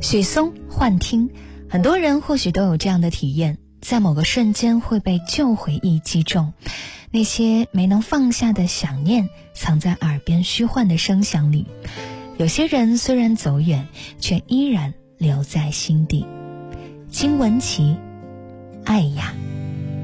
许嵩幻听，很多人或许都有这样的体验，在某个瞬间会被旧回忆击中，那些没能放下的想念藏在耳边虚幻的声响里，有些人虽然走远，却依然留在心底。金玟岐，爱呀。